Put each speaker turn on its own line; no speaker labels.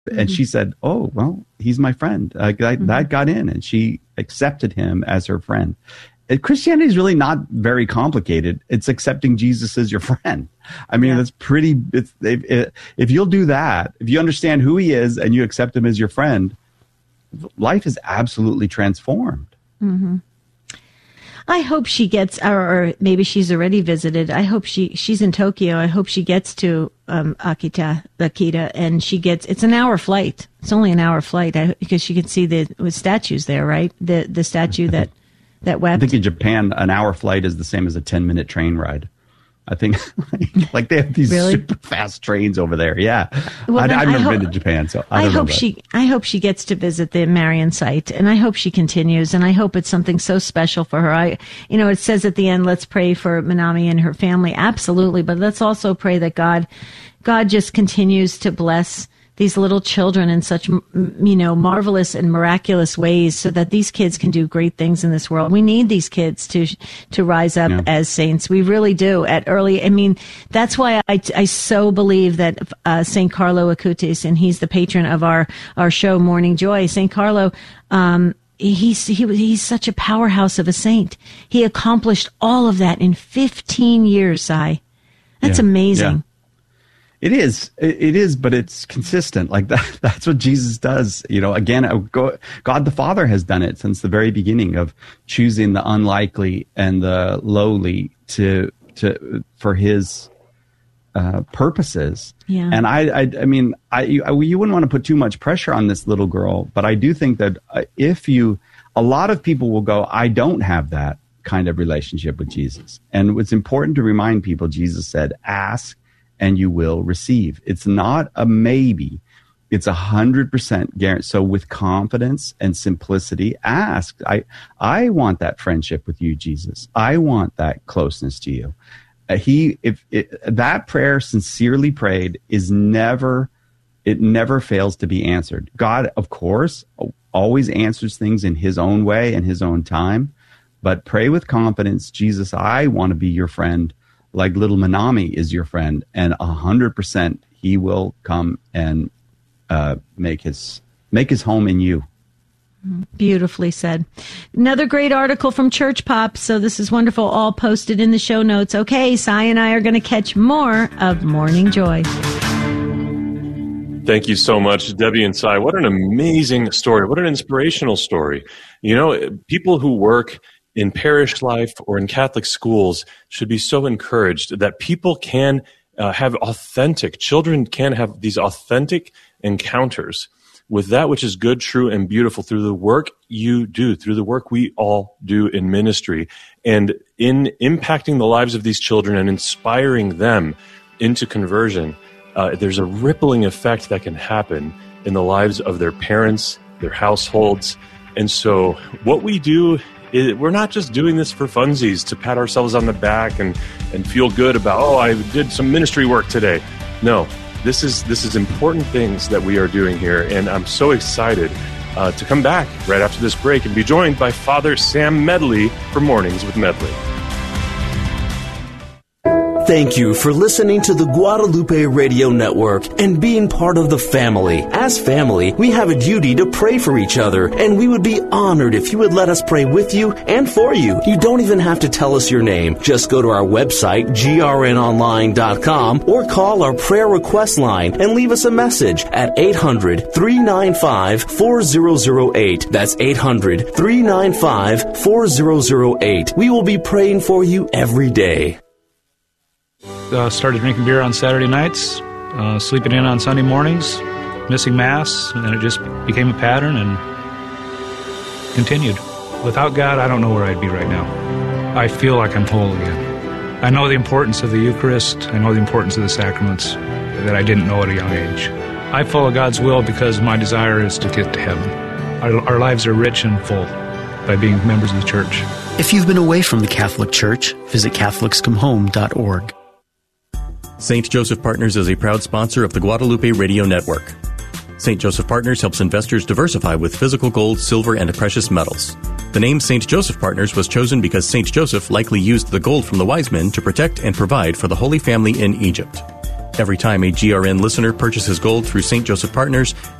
And she said, oh, well, he's my friend. That got in, and she accepted him as her friend. Christianity is really not very complicated. It's accepting Jesus as your friend. I mean, that's pretty, if you'll do that, if you understand who he is and you accept him as your friend, life is absolutely transformed.
Mm-hmm. I hope she gets, or maybe she's already visited. I hope she's in Tokyo. I hope she gets to Akita, and she gets, it's an hour flight. It's only an hour flight because she can see the statues there, right? The statue that wept.
I think in Japan, an hour flight is the same as a 10-minute train ride. I think like they have these super fast trains over there. Yeah.
Well,
I've never been to Japan, so I hope
she gets to visit the Marian site, and I hope she continues, and I hope it's something so special for her. It says at the end, let's pray for Manami and her family. Absolutely. But let's also pray that God just continues to bless these little children in such, marvelous and miraculous ways, so that these kids can do great things in this world. We need these kids to rise up as saints. We really do. That's why I so believe that St. Carlo Acutis, and he's the patron of our show, Morning Joy. St. Carlo, he's such a powerhouse of a saint. He accomplished all of that in 15 years, Si. That's amazing.
Yeah. It is, but it's consistent. Like that. That's what Jesus does. Again, God the Father has done it since the very beginning of choosing the unlikely and the lowly for his purposes.
Yeah.
And you wouldn't want to put too much pressure on this little girl, but I do think that a lot of people will go, I don't have that kind of relationship with Jesus. And it's important to remind people, Jesus said, ask and you will receive. It's not a maybe. It's 100% guarantee. So with confidence and simplicity, ask. I want that friendship with you, Jesus. I want that closeness to you. That prayer sincerely prayed never fails to be answered. God, of course, always answers things in his own way and his own time. But pray with confidence, Jesus, I want to be your friend, like little Manami is your friend, and 100% he will come and make his home in you.
Beautifully said. Another great article from Church Pop. So this is wonderful. All posted in the show notes. Okay, Si and I are going to catch more of Morning Joy.
Thank you so much, Debbie and Si. What an amazing story. What an inspirational story. People who work in parish life or in Catholic schools should be so encouraged that people can children can have these authentic encounters with that which is good, true, and beautiful through the work you do, through the work we all do in ministry, and in impacting the lives of these children and inspiring them into conversion. There's a rippling effect that can happen in the lives of their parents, their households. And so what we do, we're not just doing this for funsies to pat ourselves on the back and feel good about, I did some ministry work today. No, this is important things that we are doing here, and I'm so excited to come back right after this break and be joined by Father Sam Medley for Mornings with Medley.
Thank you for listening to the Guadalupe Radio Network and being part of the family. As family, we have a duty to pray for each other, and we would be honored if you would let us pray with you and for you. You don't even have to tell us your name. Just go to our website, grnonline.com, or call our prayer request line and leave us a message at 800-395-4008. That's 800-395-4008. We will be praying for you every day.
Started drinking beer on Saturday nights, sleeping in on Sunday mornings, missing Mass, and then it just became a pattern and continued. Without God, I don't know where I'd be right now. I feel like I'm whole again. I know the importance of the Eucharist. I know the importance of the sacraments that I didn't know at a young age. I follow God's will because my desire is to get to heaven. Our lives are rich and full by being members of the Church.
If you've been away from the Catholic Church, visit CatholicsComeHome.org.
St. Joseph Partners is a proud sponsor of the Guadalupe Radio Network. St. Joseph Partners helps investors diversify with physical gold, silver, and precious metals. The name St. Joseph Partners was chosen because St. Joseph likely used the gold from the wise men to protect and provide for the Holy Family in Egypt. Every time a GRN listener purchases gold through St. Joseph Partners,